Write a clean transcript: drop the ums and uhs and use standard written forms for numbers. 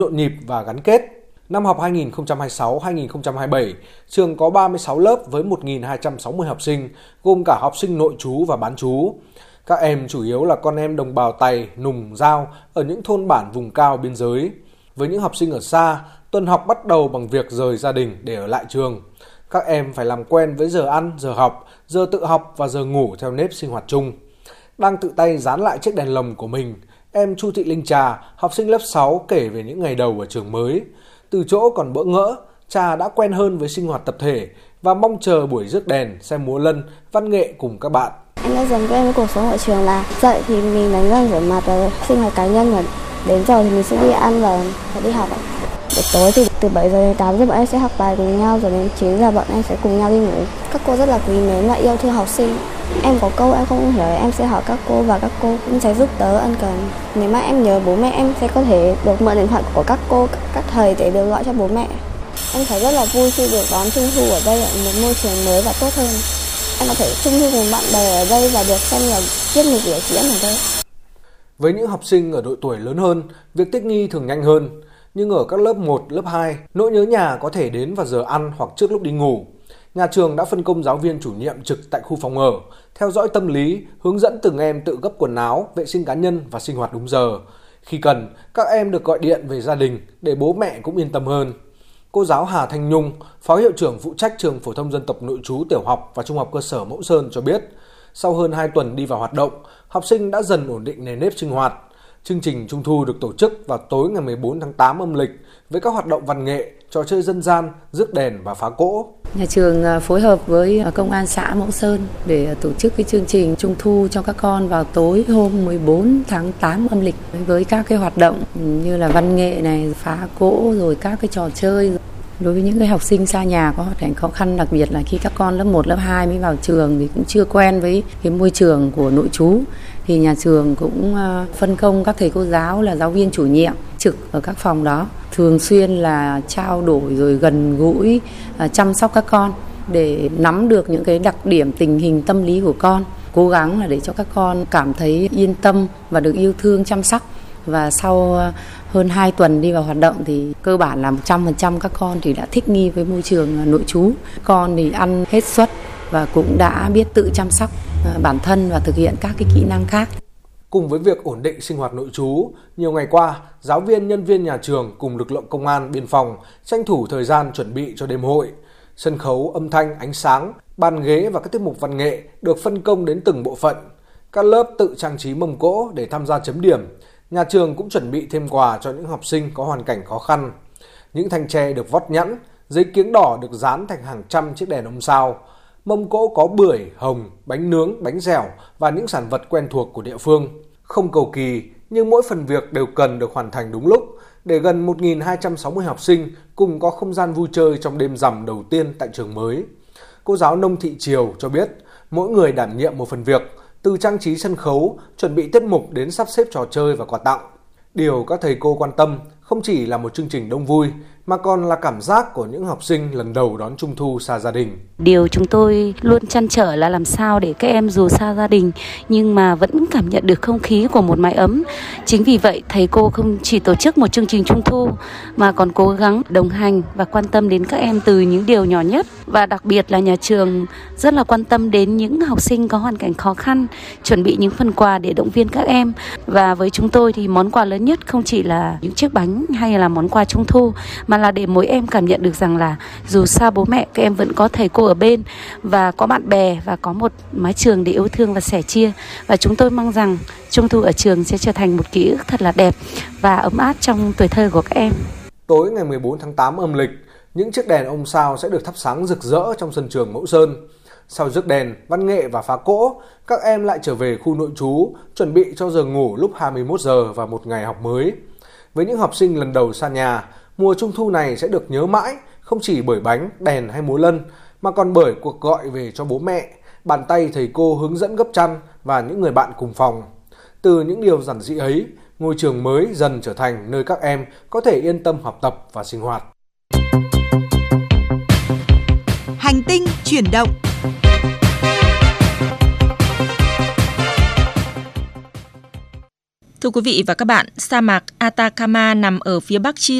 nhộn nhịp và gắn kết. Năm học 2026-2027, trường có 36 lớp với 1.260 học sinh, gồm cả học sinh nội trú và bán trú. Các em chủ yếu là con em đồng bào Tày, Nùng, Dao ở những thôn bản vùng cao biên giới. Với những học sinh ở xa, tuần học bắt đầu bằng việc rời gia đình để ở lại trường. Các em phải làm quen với giờ ăn, giờ học, giờ tự học và giờ ngủ theo nếp sinh hoạt chung. Đang tự tay dán lại chiếc đèn lồng của mình, em Chu Thị Linh Trà, học sinh lớp 6 kể về những ngày đầu ở trường mới. Từ chỗ còn bỡ ngỡ, Trà đã quen hơn với sinh hoạt tập thể và mong chờ buổi rước đèn, xem múa lân, văn nghệ cùng các bạn. Em đã dần quen với cuộc sống ở trường là dậy thì mình đánh răng rửa mặt và sinh hoạt cá nhân, và đến giờ thì mình sẽ đi ăn và đi học. Buổi tối thì từ 7 giờ đến 8 giờ bọn em sẽ học bài cùng nhau, rồi đến 9 giờ bọn em sẽ cùng nhau đi ngủ. Các cô rất là quý mến và yêu thương học sinh. Em có câu em không hiểu em sẽ hỏi các cô và các cô cũng sẽ giúp đỡ ân cần. Nếu mà em nhớ bố mẹ em sẽ có thể được mượn điện thoại của các cô, các thầy để được gọi cho bố mẹ. Em thấy rất là vui khi được đón Trung thu ở đây ở một môi trường mới và tốt hơn. Em có thể Trung thu cùng bạn bè ở đây và được xem nhiều tiết mục biểu diễn ở đây. Với những học sinh ở độ tuổi lớn hơn, việc thích nghi thường nhanh hơn. Nhưng ở các lớp 1, lớp 2, nỗi nhớ nhà có thể đến vào giờ ăn hoặc trước lúc đi ngủ. Nhà trường đã phân công giáo viên chủ nhiệm trực tại khu phòng ở, theo dõi tâm lý, hướng dẫn từng em tự gấp quần áo, vệ sinh cá nhân và sinh hoạt đúng giờ. Khi cần, các em được gọi điện về gia đình để bố mẹ cũng yên tâm hơn. Cô giáo Hà Thanh Nhung, Phó Hiệu trưởng phụ trách trường phổ thông dân tộc nội trú tiểu học và trung học cơ sở Mẫu Sơn cho biết, sau hơn 2 tuần đi vào hoạt động, học sinh đã dần ổn định nề nếp sinh hoạt. Chương trình Trung thu được tổ chức vào tối ngày 14 tháng 8 âm lịch với các hoạt động văn nghệ, trò chơi dân gian, rước đèn và phá cỗ. Nhà trường phối hợp với Công an xã Mẫu Sơn để tổ chức cái chương trình Trung thu cho các con vào tối hôm 14 tháng 8 âm lịch với các cái hoạt động như là văn nghệ này, phá cỗ, rồi các cái trò chơi. Đối với những cái học sinh xa nhà có hoàn cảnh khó khăn, đặc biệt là khi các con lớp 1, lớp 2 mới vào trường thì cũng chưa quen với cái môi trường của nội trú, thì nhà trường cũng phân công các thầy cô giáo là giáo viên chủ nhiệm trực ở các phòng đó, thường xuyên là trao đổi rồi gần gũi chăm sóc các con để nắm được những cái đặc điểm tình hình tâm lý của con, cố gắng là để cho các con cảm thấy yên tâm và được yêu thương chăm sóc. Và sau hơn 2 tuần đi vào hoạt động thì cơ bản là 100% các con thì đã thích nghi với môi trường nội trú. Con thì ăn hết suất và cũng đã biết tự chăm sóc bản thân và thực hiện các cái kỹ năng khác. Cùng với việc ổn định sinh hoạt nội trú, nhiều ngày qua, giáo viên, nhân viên nhà trường cùng lực lượng công an, biên phòng tranh thủ thời gian chuẩn bị cho đêm hội. Sân khấu, âm thanh, ánh sáng, bàn ghế và các tiết mục văn nghệ được phân công đến từng bộ phận. Các lớp tự trang trí mâm cỗ để tham gia chấm điểm. Nhà trường cũng chuẩn bị thêm quà cho những học sinh có hoàn cảnh khó khăn. Những thanh tre được vót nhẵn, giấy kiếng đỏ được dán thành hàng trăm chiếc đèn ông sao. Mâm cỗ có bưởi, hồng, bánh nướng, bánh dẻo và những sản vật quen thuộc của địa phương. Không cầu kỳ, nhưng mỗi phần việc đều cần được hoàn thành đúng lúc để gần 1.260 học sinh cùng có không gian vui chơi trong đêm rằm đầu tiên tại trường mới. Cô giáo Nông Thị Triều cho biết, mỗi người đảm nhiệm một phần việc, từ trang trí sân khấu, chuẩn bị tiết mục đến sắp xếp trò chơi và quà tặng. Điều các thầy cô quan tâm không chỉ là một chương trình đông vui, mà còn là cảm giác của những học sinh lần đầu đón Trung thu xa gia đình. Điều chúng tôi luôn trăn trở là làm sao để các em dù xa gia đình nhưng mà vẫn cảm nhận được không khí của một mái ấm. Chính vì vậy thầy cô không chỉ tổ chức một chương trình Trung thu mà còn cố gắng đồng hành và quan tâm đến các em từ những điều nhỏ nhất. Và đặc biệt là nhà trường rất là quan tâm đến những học sinh có hoàn cảnh khó khăn, chuẩn bị những phần quà để động viên các em. Và với chúng tôi thì món quà lớn nhất không chỉ là những chiếc bánh hay là món quà Trung thu, mà là để mỗi em cảm nhận được rằng là dù xa bố mẹ, các em vẫn có thầy cô ở bên và có bạn bè và có một mái trường để yêu thương và sẻ chia. Và chúng tôi mong rằng Trung thu ở trường sẽ trở thành một ký ức thật là đẹp và ấm áp trong tuổi thơ của các em. Tối ngày 14 tháng 8 âm lịch, những chiếc đèn ông sao sẽ được thắp sáng rực rỡ trong sân trường Mẫu Sơn. Sau rước đèn, văn nghệ và phá cỗ, các em lại trở về khu nội trú, chuẩn bị cho giờ ngủ lúc 21 giờ và một ngày học mới. Với những học sinh lần đầu xa nhà, mùa Trung thu này sẽ được nhớ mãi, không chỉ bởi bánh, đèn hay múa lân, mà còn bởi cuộc gọi về cho bố mẹ, bàn tay thầy cô hướng dẫn gấp chăn và những người bạn cùng phòng. Từ những điều giản dị ấy, ngôi trường mới dần trở thành nơi các em có thể yên tâm học tập và sinh hoạt. Hành tinh chuyển động. Thưa quý vị và các bạn, sa mạc Atacama nằm ở phía bắc Chile